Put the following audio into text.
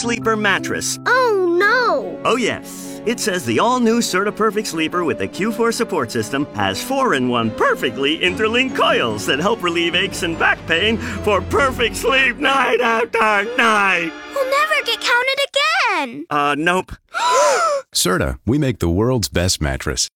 Sleeper mattress. Oh, no. Oh, yes. It says the all-new Serta Perfect Sleeper with the Q4 support system has 4-in-1 perfectly interlinked coils that help relieve aches and back pain for perfect sleep night after night. We'll never get counted again. Nope. Serta, we make the world's best mattress.